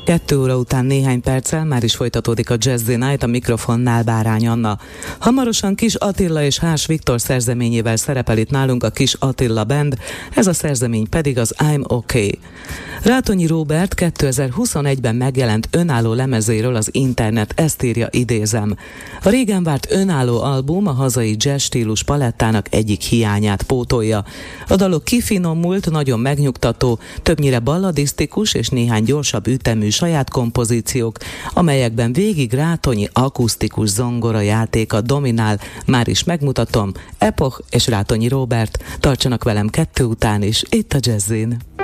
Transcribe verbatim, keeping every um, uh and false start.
Kettő óra után néhány perccel már is folytatódik a Jazzy Night, a mikrofonnál Bárány Anna. Hamarosan Kis Attila és Hás Viktor szerzeményével szerepel itt nálunk a Kis Attila Band, ez a szerzemény pedig az I'm OK. Rátonyi Róbert kétezer-huszonegyben megjelent önálló lemezéről az internet ezt írja, idézem: a régen várt önálló album a hazai jazz stílus palettának egyik hiányát pótolja. A dalok kifinomult, nagyon megnyugtató, többnyire balladisztikus és néhány gyorsabb ütemű saját kompozíciók, amelyekben végig Rátonyi akusztikus zongora játéka dominál, már is megmutatom, Epoch és Rátonyi Róbert, tartsanak velem kettő után is, itt a Jazzin.